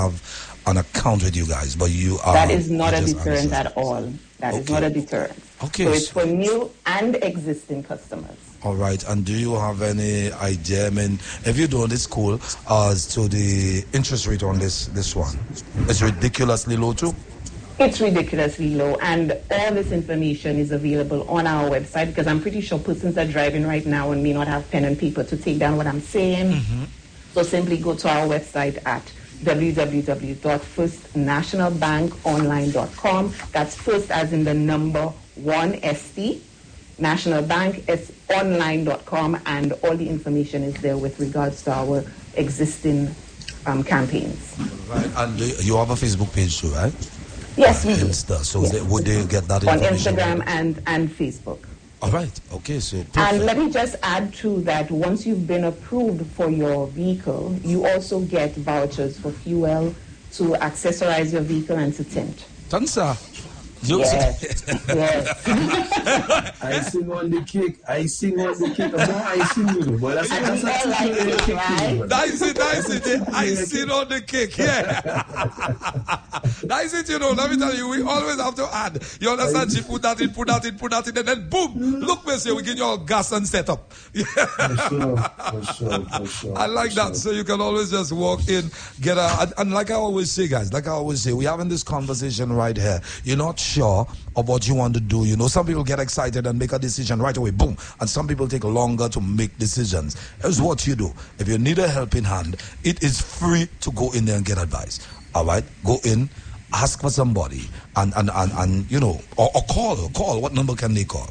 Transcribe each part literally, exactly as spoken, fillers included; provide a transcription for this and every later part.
have an account with you guys, but you are... That is not a deterrent at all. That okay. is not a deterrent. Okay. So it's for new and existing customers. All right. And do you have any idea, I mean, if you don't, it's cool, as to the interest rate on this, this one? It's ridiculously low too? It's ridiculously low, and all this information is available on our website, because I'm pretty sure persons are driving right now and may not have pen and paper to take down what I'm saying. Mm-hmm. So simply go to our website at w w w dot first national bank online dot com. That's first as in the number one S T. National Bank is online dot com, and all the information is there with regards to our existing um, campaigns. Right, and you have a Facebook page too, right? Yes, we do. Insta. So yes. they, would they get that on information? Instagram right? and, and Facebook. All right. Okay. So perfect. And let me just add to that, once you've been approved for your vehicle, you also get vouchers for fuel, to accessorize your vehicle, and to tint. Tansa. Yes. yes. Icing on the cake. Icing on the cake. More icing, you know. But that's, that's, that's, like it, right? That's it, that's it. Icing on the cake, yeah. That's it, you know. Let me tell you, we always have to add. You understand? She put that in, put that in, put that in, and then boom, look, Mister, we give you all gas and setup. Yeah. For sure, for sure, for sure. I like that. Sure. So you can always just walk in, get a, and like I always say, guys, like I always say, we're having this conversation right here. You're not sure of what you want to do. You know, some people get excited and make a decision right away, boom. And some people take longer to make decisions. Here's what you do. If you need a helping hand, it is free to go in there and get advice. All right? Go in, ask for somebody, and, and, and, and you know, or, or call, or call. What number can they call?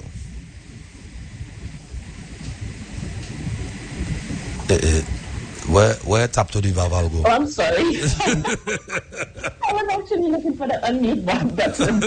Uh, uh, Where where tap to the Vaval go? Oh, I'm sorry. I was actually looking for the unmute button.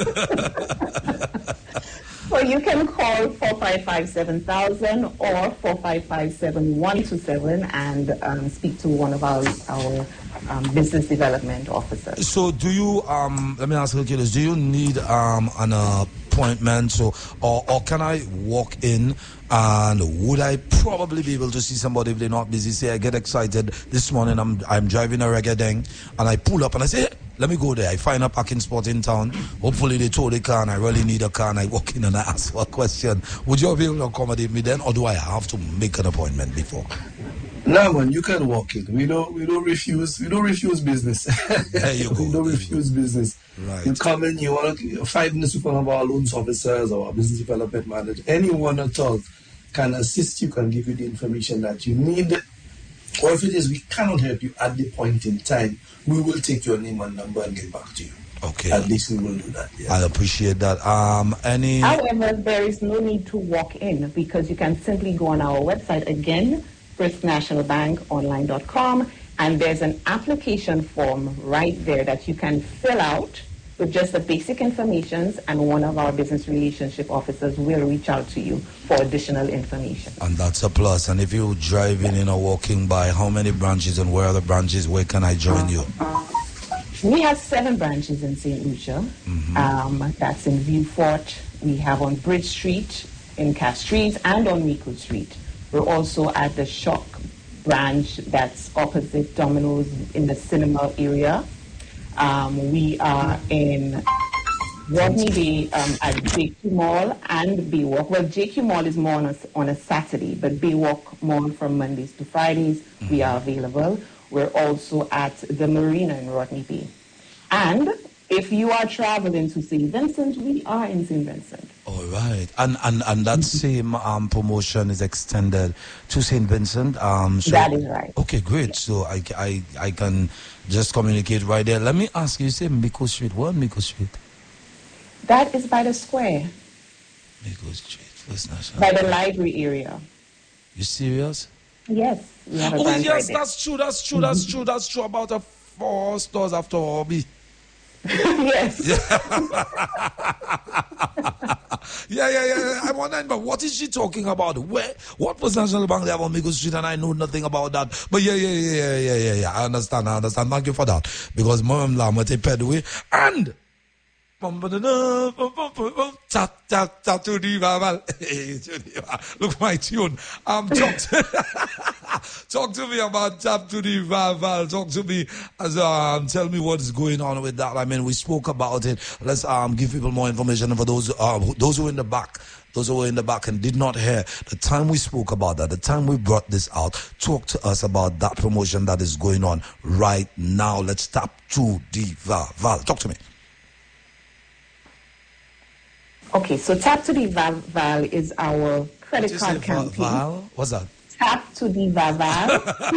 So you can call four five five seven thousand or four five five seven one two seven and um, speak to one of our our um, business development officers. So do you um let me ask you this, do you need um an appointment, so or or can I walk in? And would I probably be able to see somebody if they're not busy? Say I get excited this morning, I'm I'm driving a reggae ding, and I pull up and I say, hey, let me go there. I find a parking spot in town. Hopefully they tow the car and I really need a car, and I walk in and I ask for a question. Would you be able to accommodate me then, or do I have to make an appointment before? No, man, you can walk in. We don't we don't refuse we don't refuse business. There you go. We don't refuse business. Right. You come in, you want to five minutes with one of our loans officers or our business development manager, anyone at all can assist you, can give you the information that you need. Or if it is we cannot help you at the point in time, we will take your name and number and get back to you. Okay. At least we will do that. Yeah. I appreciate that. Um, any. However, there is no need to walk in, because you can simply go on our website again, first national bank online dot com, and there's an application form right there that you can fill out with just the basic information, and one of our business relationship officers will reach out to you for additional information. And that's a plus. And if you're driving in or walking by, how many branches and where are the branches? Where can I join you? We have seven branches in Saint Lucia. Mm-hmm. Um, that's in Viewfort. We have on Bridge Street, in Castries, and on Rico Street. We're also at the Shock branch that's opposite Domino's in the cinema area. Um, we are in Rodney Bay um, at J Q Mall and Baywalk. Well, J Q Mall is more on a, on a Saturday, but Baywalk Mall from Mondays to Fridays, mm-hmm. we are available. We're also at the Marina in Rodney Bay. And if you are traveling to Saint Vincent, we are in Saint Vincent. All right. And and, and that same um, promotion is extended to Saint Vincent? Um, so, that is right. Okay, great. Yes. So I, I, I can just communicate right there. Let me ask you, you say Miko Street. What Miko Street? That is by the square. Miko Street. First National. By the library area. You serious? Yes. We have a oh, branch yes, right that's true. That's true. That's true. That's true. About a four stores after Hobby. Yes. Yeah, yeah, yeah. I'm wondering, but what is she talking about? Where? What was National Bank they have on Miko Street, and I know nothing about that. But yeah, yeah, yeah, yeah, yeah, yeah. I understand. I understand. Thank you for that. Because Mom Lamate Pedway and Tap, tap, tap to the Vaval. Look, my tune. Um, talk, to, talk to me about Tap to the Vaval. Talk to me as um, tell me what is going on with that. I mean, we spoke about it. Let's um give people more information. And for those uh, those who are in the back, those who were in the back and did not hear the time we spoke about that, the time we brought this out, talk to us about that promotion that is going on right now. Let's tap to the Vaval. Talk to me. Okay, so Tap to the Vaval is our credit card campaign. Val? What's that? Tap to the Vaval.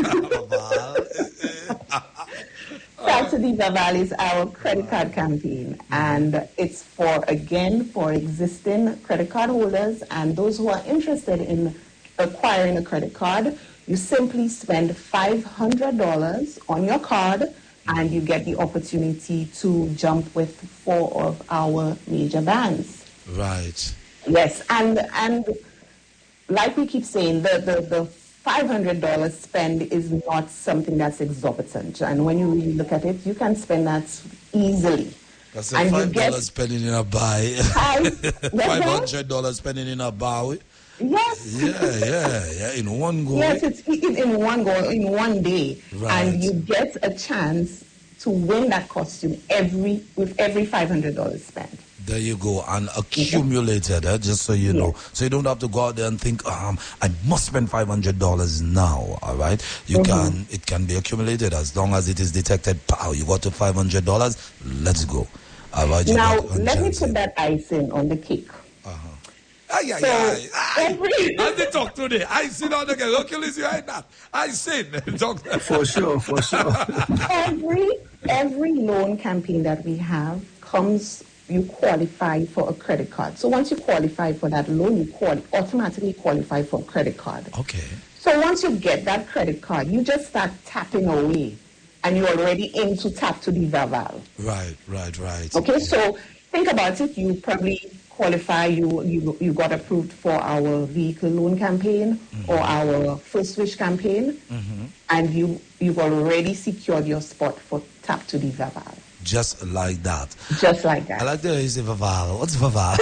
Tap to the Vaval is our credit card campaign, and it's for, again, for existing credit card holders and those who are interested in acquiring a credit card. You simply spend five hundred dollars on your card, and you get the opportunity to jump with four of our major bands. Right. Yes, and and like we keep saying, the, the, the five hundred dollars spend is not something that's exorbitant. And when you really look at it, you can spend that easily. That's a five dollars spending in a buy. five hundred dollars spending in a buy. Yes. Yeah, yeah, yeah. In one go. Yes, it's in, in one go, in one day. Right. And you get a chance to win that costume every with every five hundred dollars spent. There you go, and accumulated, eh, just so you know. Yes. So you don't have to go out there and think, um, I must spend five hundred dollars now, all right? You Mm-hmm. can, it can be accumulated as long as it is detected. Pow, you got to five hundred dollars, let's go. All right, you Now, got let me chance put in. that icing on the cake. Uh-huh. Ay, ay, So, ay, ay. every- I did talk today. I sit on the girl. Look, you listen right now. I sit. Talk. For sure, for sure. every every loan campaign that we have comes, you qualify for a credit card. So once you qualify for that loan, you quali- automatically qualify for a credit card. Okay. So once you get that credit card, you just start tapping away, and you're already into Tap to the Vaval. Right, right, right. Okay, so think about it. You probably qualify. You you you got approved for our vehicle loan campaign Mm-hmm. or our First Wish campaign, Mm-hmm. and you you've already secured your spot for Tap to the Vaval. Just like that. Just like that. I like the way you say Vaval. What's Vaval?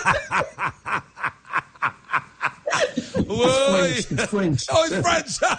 Whoa. French, it's French. Oh, it's French.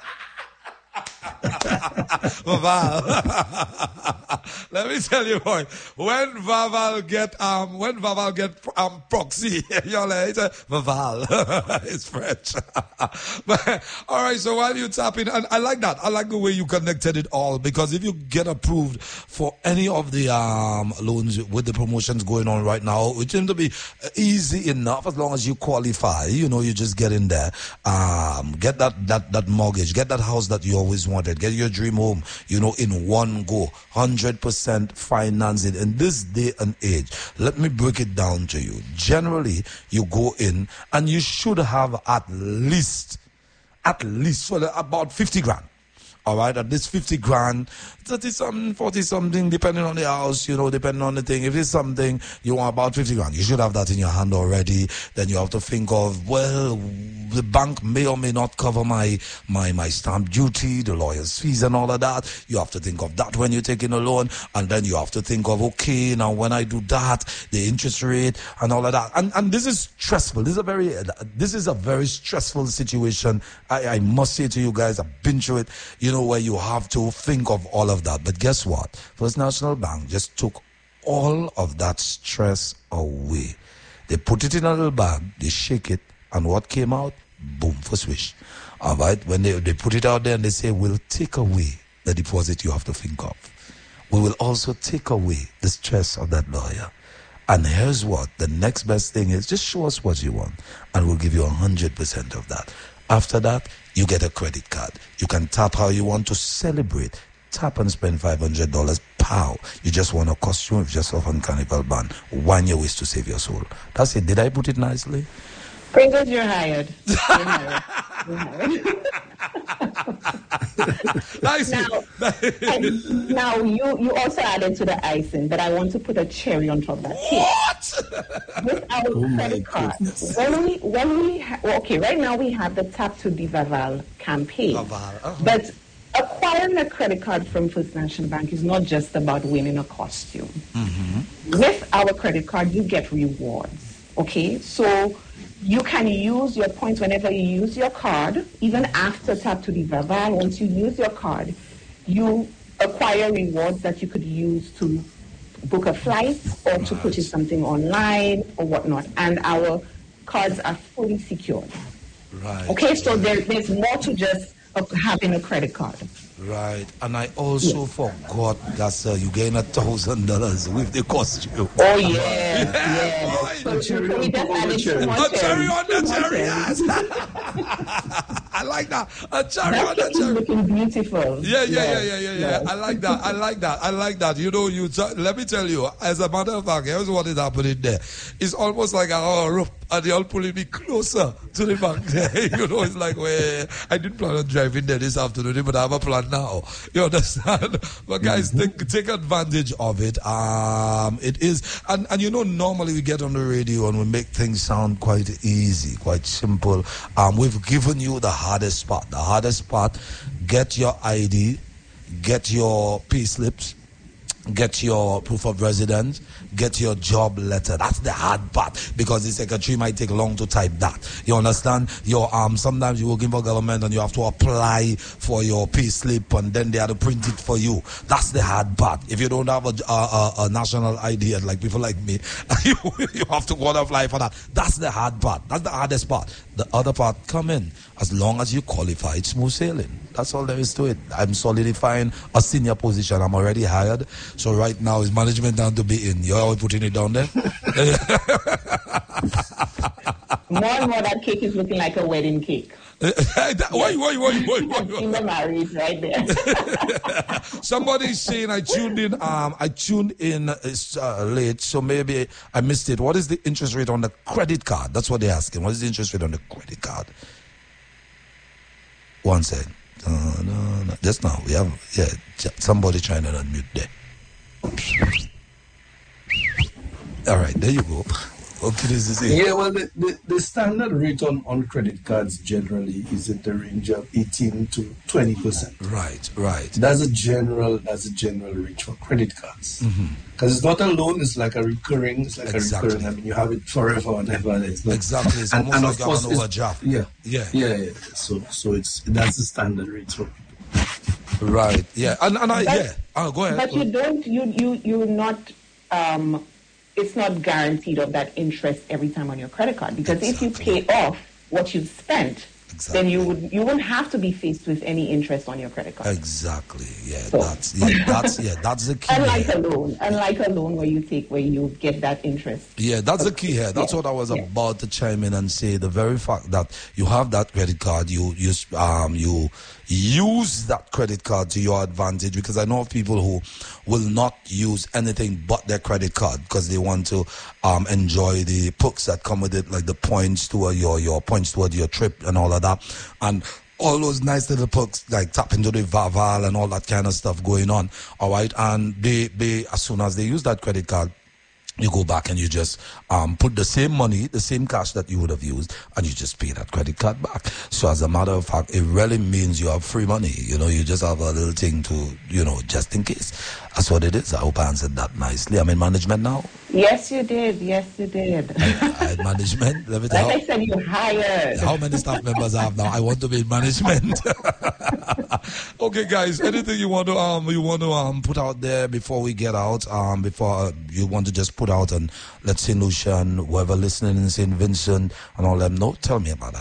Vaval. Let me tell you what. When Vaval get um, when Vaval get um proxy, you're like it's a Vaval. It's French. But, all right. So while you tap in, and I like that. I like the way you connected it all, because if you get approved for any of the um loans with the promotions going on right now, which seem to be easy enough as long as you qualify. You know, you just get in there, um, get that that that mortgage, get that house that you always wanted, get your dream home, you know, in one go, one hundred percent financing in this day and age. Let me break it down to you. Generally, you go in and you should have at least, at least well, about fifty grand. All right, at this fifty grand, thirty something, forty something, depending on the house, you know, depending on the thing. If it's something you want about fifty grand, you should have that in your hand already. Then you have to think of, well, the bank may or may not cover my, my, my stamp duty, the lawyer's fees and all of that. You have to think of that when you're taking a loan. And then you have to think of, okay, now when I do that, the interest rate and all of that. And, and this is stressful. This is a very, this is a very stressful situation. I, I must say to you guys, I've been through it, you know, where you have to think of all of that. But guess what? First National Bank just took all of that stress away. They put it in a little bag, they shake it, and what came out? Boom, First Wish. All right, when they, they put it out there and they say, we'll take away the deposit you have to think of. We will also take away the stress of that lawyer. And here's what, the next best thing is, just show us what you want, and we'll give you one hundred percent of that. After that, you get a credit card. You can tap how you want to celebrate. Tap and spend five hundred dollars. Pow. You just want a costume, you just off on Carnival band. One year ways to save your soul. That's it. Did I put it nicely? Pringles, you're hired. You're hired. You're hired. Nice. Now, and now you, you also added to the icing, but I want to put a cherry on top of that cake. What? With our Oh my credit card. goodness. When we, when we, ha- well, okay, right now we have the Tap to the Vaval campaign. Vaval, uh-huh. But acquiring a credit card from First National Bank is not just about winning a costume. Mm-hmm. With our credit card, you get rewards, okay? So you can use your points whenever you use your card, even after Tap to the Verbal. Once you use your card, you acquire rewards that you could use to book a flight or to purchase something online or whatnot. And our cards are fully secured. Right. Okay, so right. there, there's more to just uh, having a credit card. Right, and I also Yes. forgot that uh, you gain a thousand dollars with the costume. Oh yeah, yeah. boy. So, A cherry so on we top just of the added cherry. two more A cherry cherries. on the Two more cherry, cherries. yes. I like that. A cherry That on the cake is cherry. looking beautiful. Yeah, yeah, Yes, yeah, yeah, yeah, yeah. yes. I like that. I like that. I like that. You know, you t- let me tell you, as a matter of fact, here's what is happening there. It's almost like a rope, and they all pulling me closer to the bank there. You know, it's like, well, I didn't plan on driving there this afternoon, but I have a plan now. You understand? But guys, Mm-hmm. take take advantage of it. Um, it is, and and you know, normally we get on the radio and we make things sound quite easy, quite simple. Um, we've given you the hardest part. The hardest part: get your I D, get your pay slips, get your proof of residence, get your job letter. That's the hard part, because the secretary might take long to type that. You understand? Your um sometimes you're working for government and you have to apply for your pay slip and then they have to print it for you. That's the hard part. If you don't have a, a, a, a national I D, like people like me, you, you have to go and apply for that. That's the hard part. That's the hardest part. The other part, come in. As long as you qualify, it's smooth sailing. That's all there is to it. I'm solidifying a senior position. I'm already hired. So right now, is management down to be in? You're all putting it down there? More and more, that cake is looking like a wedding cake. Why, why, why, why, why, I've seen the marriage right there. Somebody's saying I tuned in. Um, I tuned in it's, uh, late, so maybe I missed it. What is the interest rate on the credit card? That's what they're asking. What is the interest rate on the credit card? One second. Uh, no, no. Just now we have yeah. Somebody trying to unmute there. All right, there you go. Okay, this is it. Yeah, well, the, the, the standard rate on, on credit cards generally is in the range of eighteen to twenty percent. Right, right. That's a general. That's a general rate for credit cards. Because Mm-hmm. it's not a loan. It's like a recurring. It's like Exactly. a recurring. I mean, you have it forever and ever. And it's not, Exactly. It's and, almost and like of you course, have an it's- overdraft. Yeah, Yeah. yeah, yeah. So, so it's that's the standard rate for people. Right. Yeah. And and I But- yeah. Oh, go ahead. But you don't, you, you, you're not, um, it's not guaranteed of that interest every time on your credit card. Because if you Exactly. pay off what you've spent, Exactly. then you would you wouldn't have to be faced with any interest on your credit card. Exactly. Yeah. So- That's yeah. That's yeah. That's the key. Unlike here. a loan, unlike a loan where you take where you get that interest. Yeah, that's the key here. That's Yeah. what I was Yeah. about to chime in and say. The very fact that you have that credit card, you use um you use that credit card to your advantage, because I know of people who will not use anything but their credit card because they want to um enjoy the perks that come with it, like the points toward your your points toward your trip and all of that, and all those nice little perks like tap into the Vaval and all that kind of stuff going on. All right, and they they as soon as they use that credit card, you go back and you just um, put the same money, the same cash that you would have used, and you just pay that credit card back. So as a matter of fact, it really means you have free money. You know, you just have a little thing to, you know, just in case. That's what it is. I hope I answered that nicely. I'm in management now. Yes, you did. Yes, you did. I had management. Let me tell Like I you. said, you hired. How many staff members I have now? I want to be in management. Okay, guys. Anything you want to um you want to um put out there before we get out? Um, before uh, you want to just put out and let Saint Lucia and whoever listening in Saint Vincent and all them know. Tell me about them.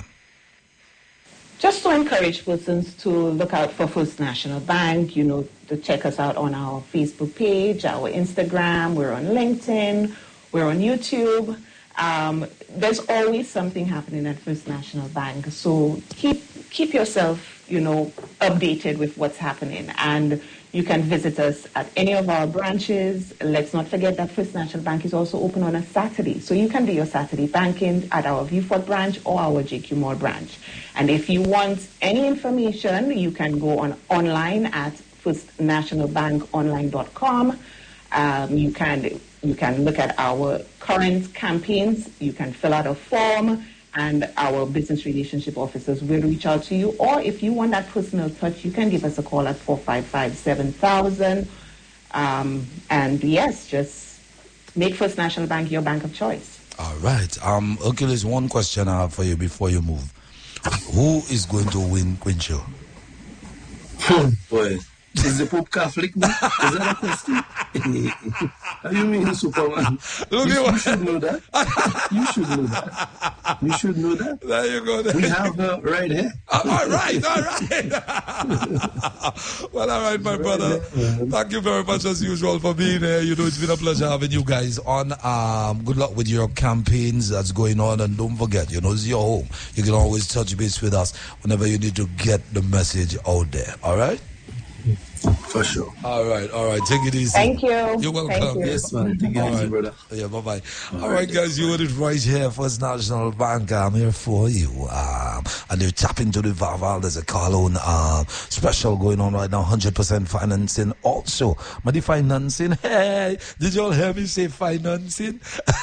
Just to encourage persons to look out for First National Bank, you know, to check us out on our Facebook page, our Instagram, we're on LinkedIn, we're on YouTube. Um, there's always something happening at First National Bank, so keep keep yourself, you know, updated with what's happening. And you can visit us at any of our branches. Let's not forget that First National Bank is also open on a Saturday. So you can do your Saturday banking at our Viewfort branch or our J Q Mall branch. And if you want any information, you can go on online at first national bank online dot com. Um, you can you can look at our current campaigns. You can fill out a form and our business relationship officers will reach out to you. Or if you want that personal touch, you can give us a call at four five five, seven thousand. Um, and yes, just make First National Bank your bank of choice. All right. Um, Hercules, one question I have for you before you move. Who is going to win Quincho? Boy, is the Pope Catholic now? Is that a question? How do you mean, Superman? Look you, at you should know that. You should know that. You should know that. There you go. There. We have her right here. All right, all right. Well, all right, my brother. Thank you very much as usual for being here. You know, it's been a pleasure having you guys on. Um, good luck with your campaigns that's going on, and don't forget, you know, it's your home. You can always touch base with us whenever you need to get the message out there. All right. For sure. All right, all right. Take it easy. Thank you. You're welcome. Thank you. Yes, man. Take it All easy, right. brother. Yeah, bye-bye. All, All right, right, guys, you heard it right here. First National Bank, I'm here for you. Um, and they're tapping to the Vaval. There's a car loan um, special going on right now, one hundred percent financing. Also, money financing. Hey, did you all hear me say financing?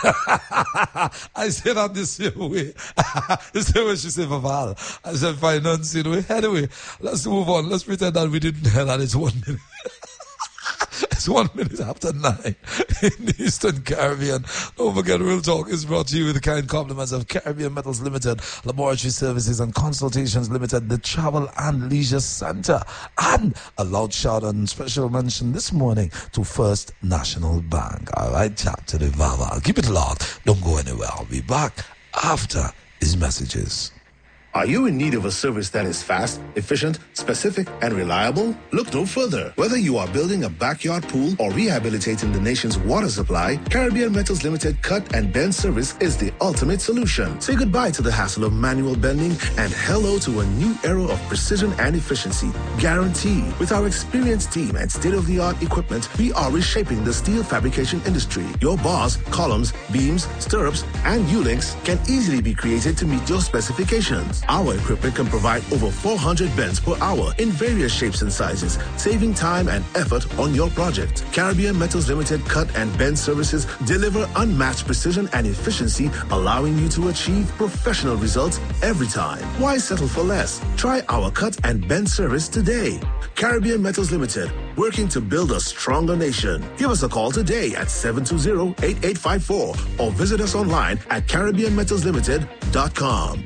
I said that the same way. The same way she said Vaval. I said financing. Anyway, let's move on. Let's pretend that we didn't hear that. It's one minute. It's one minute after nine in the Eastern Caribbean. Don't forget, Real Talk is brought to you with the kind compliments of Caribbean Metals Limited, Laboratory Services and Consultations Limited, the Travel and Leisure Center, and a loud shout and special mention this morning to First National Bank. All right, chat to the Vava. Keep it locked. Don't go anywhere. I'll be back after these messages. Are you in need of a service that is fast, efficient, specific, and reliable? Look no further. Whether you are building a backyard pool or rehabilitating the nation's water supply, Caribbean Metals Limited Cut and Bend service is the ultimate solution. Say goodbye to the hassle of manual bending and hello to a new era of precision and efficiency. Guaranteed. With our experienced team and state-of-the-art equipment, we are reshaping the steel fabrication industry. Your bars, columns, beams, stirrups, and U-links can easily be created to meet your specifications. Our equipment can provide over four hundred bends per hour in various shapes and sizes, saving time and effort on your project. Caribbean Metals Limited Cut and Bend services deliver unmatched precision and efficiency, allowing you to achieve professional results every time. Why settle for less? Try our cut and bend service today. Caribbean Metals Limited, working to build a stronger nation. Give us a call today at seven two zero, eight eight five four or visit us online at caribbean metals limited dot com.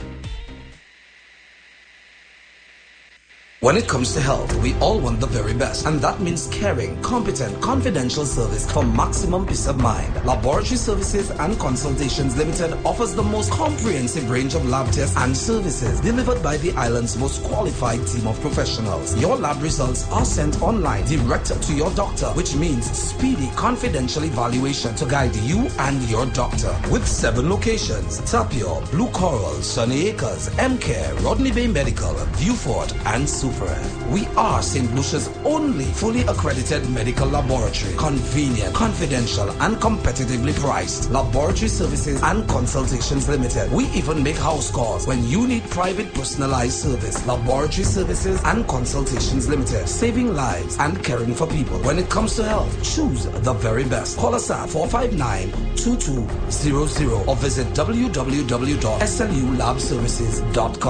When it comes to health, we all want the very best, and that means caring, competent, confidential service for maximum peace of mind. Laboratory Services and Consultations Limited offers the most comprehensive range of lab tests and services delivered by the island's most qualified team of professionals. Your lab results are sent online direct to your doctor, which means speedy, confidential evaluation to guide you and your doctor. With seven locations: Tapio, Blue Coral, Sunny Acres, M-Care, Rodney Bay Medical, Viewfort, and Super. We are Saint Lucia's only fully accredited medical laboratory. Convenient, confidential, and competitively priced. Laboratory Services and Consultations Limited. We even make house calls when you need private personalized service. Laboratory Services and Consultations Limited. Saving lives and caring for people. When it comes to health, choose the very best. Call us at four five nine, two two zero zero or visit w w w dot s l u lab services dot com.